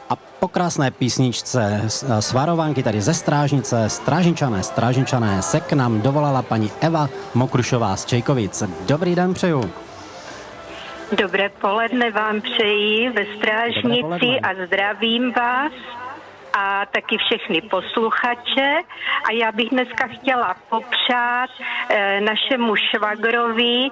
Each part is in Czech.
A po krásné písničce z Varovanky tady ze Strážnice, Strážničané, se k nám dovolala paní Eva Mokrušová z Čejkovic. Dobrý den přeju. Dobré poledne vám přeji ve Strážnici a zdravím vás a taky všechny posluchače. A já bych dneska chtěla popřát našemu švagrovi,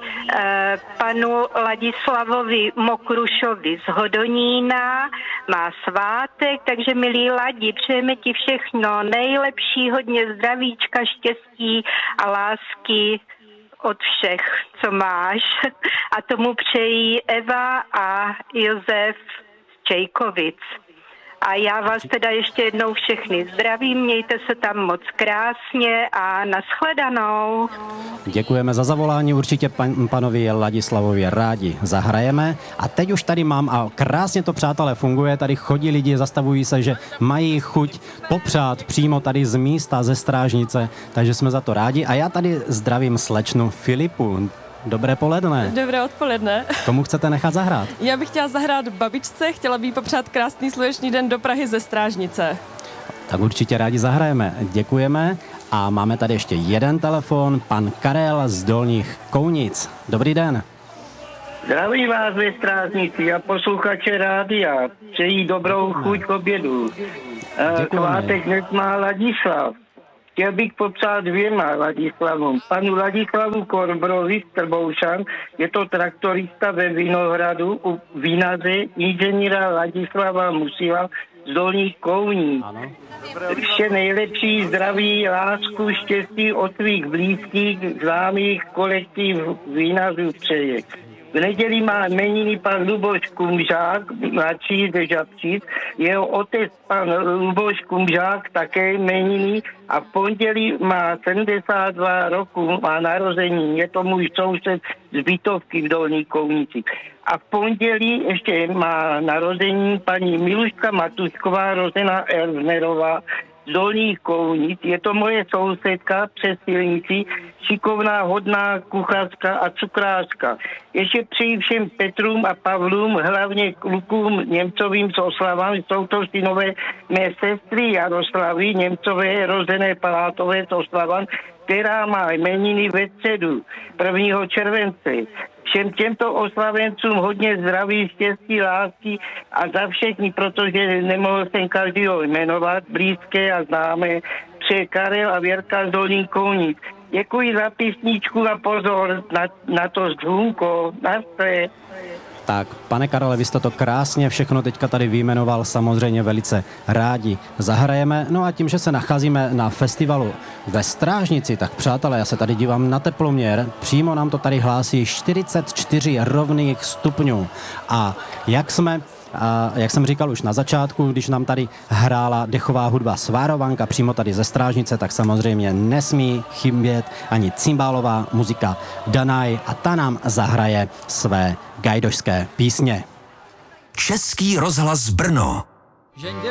panu Ladislavovi Mokrušovi z Hodonína. Má svátek, takže milí Ladi, přejeme ti všechno nejlepší, hodně zdravíčka, štěstí a lásky od všech, co máš. A tomu přejí Eva a Josef z Čejkovic. A já vás teda ještě jednou všechny zdravím, mějte se tam moc krásně a nashledanou. Děkujeme za zavolání, určitě panovi Ladislavovi rádi zahrajeme. A teď už tady mám, a krásně to, přátelé, funguje, tady chodí lidi, zastavují se, že mají chuť popřát přímo tady z místa, ze Strážnice, takže jsme za to rádi. A já tady zdravím slečnu Filipu. Dobré poledne. Dobré odpoledne. Komu chcete nechat zahrát? Já bych chtěla zahrát babičce, chtěla bych popřát krásný sluneční den do Prahy ze Strážnice. Tak určitě rádi zahrajeme. Děkujeme. A máme tady ještě jeden telefon, pan Karel z Dolních Kounic. Dobrý den. Zdravím vás ve Strážnici a posluchače rádia. Přeji dobrou chuť k obědu. Svátek dnes má Ladislav. Chtěl bych popřát dvěma Ladislavům. Panu Ladislavu Korbrovi z Trboušan, je to traktorista ve Vinohradu u Vinaře, inženýra Ladislava Musila z Dolních Kouní. Vše nejlepší, zdraví, lásku, štěstí od svých blízkých, známých, kolektiv Vinařů přeje. V neděli má jmeniny pan Luboš Kumžák, mladší ze Žabčic, jeho otec pan Luboš Kumžák také jmeniny a v pondělí má 72 roku, má narození, je to můj soused z Bytovky v Dolní Kounici. A v pondělí ještě má narození paní Miluška Matušková, rozená Elznerová, z Dolních Kounic. Je to moje sousedka přes silnici, šikovná, hodná kuchařka a cukrářka. Ještě přeji všem Petrům a Pavlům, hlavně klukům Němcovým z Oslavami, jsou to synové mé sestry Jaroslavy Němcové, rozené Palátové z Oslavan, která má jmeniny ve středu 1. července. Všem těmto oslavencům hodně zdraví, štěstí, lásky a za všechny, protože nemohl jsem každýho jmenovat, blízké a známé, přeje Karel a Věrka z Dolních Kounic. Děkuji za písničku a pozor na to zvůnko. Naschle. Tak, pane Karole, vy jste to krásně všechno teďka tady vyjmenoval, samozřejmě velice rádi zahrajeme. No a tím, že se nacházíme na festivalu ve Strážnici, tak přátelé, já se tady dívám na teploměr, přímo nám to tady hlásí 44 rovných stupňů. A jak jsem říkal už na začátku, když nám tady hrála dechová hudba Svárovanka přímo tady ze Strážnice, tak samozřejmě nesmí chybět ani cymbálová muzika Danaj a ta nám zahraje své gajdošské písně. Český rozhlas Brno.